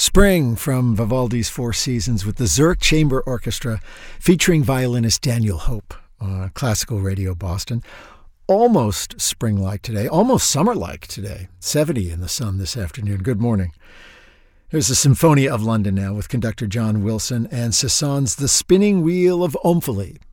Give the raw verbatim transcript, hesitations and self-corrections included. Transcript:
Spring from Vivaldi's Four Seasons with the Zurich Chamber Orchestra featuring violinist Daniel Hope on Classical Radio Boston. Almost spring-like today, almost summer-like today. seventy in the sun this afternoon. Good morning. Here's the Symphonia of London now with conductor John Wilson and Cézanne's The Spinning Wheel of Omphale,